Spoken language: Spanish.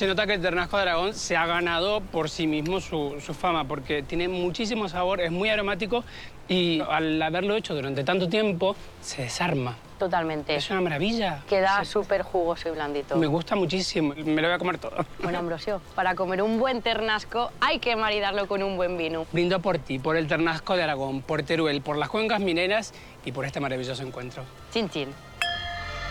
Se nota que el Ternasco de Aragón se ha ganado por sí mismo su fama, porque tiene muchísimo sabor, es muy aromático y al haberlo hecho durante tanto tiempo, se desarma. Totalmente. Es una maravilla. Queda súper jugoso y blandito. Me gusta muchísimo, me lo voy a comer todo. Bueno, Ambrosio, para comer un buen ternasco hay que maridarlo con un buen vino. Brindo por ti, por el Ternasco de Aragón, por Teruel, por las cuencas mineras y por este maravilloso encuentro. Chin, chin.